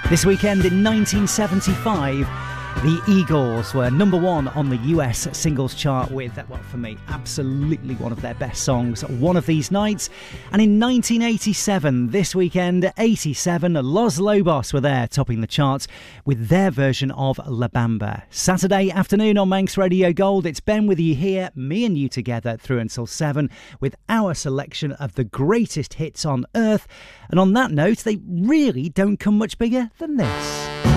This weekend in 1975, the Eagles were number one on the US singles chart with, well, for me, absolutely one of their best songs, One of These Nights. And in 1987, this weekend, 87, Los Lobos were there topping the charts with their version of La Bamba. Saturday afternoon on Manx Radio Gold, it's Ben with you here, me and you together through until 7 with our selection of the greatest hits on earth. And on that note, they really don't come much bigger than this.